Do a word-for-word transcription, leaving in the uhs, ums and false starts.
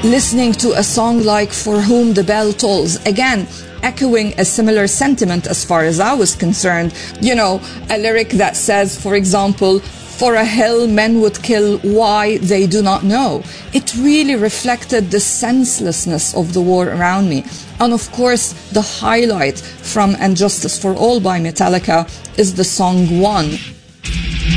listening to a song like For Whom the Bell Tolls, again, echoing a similar sentiment as far as I was concerned. You know, a lyric that says, for example, for a hill men would kill, why they do not know. It really reflected the senselessness of the war around me. And of course, the highlight from And Justice for All by Metallica is the song One.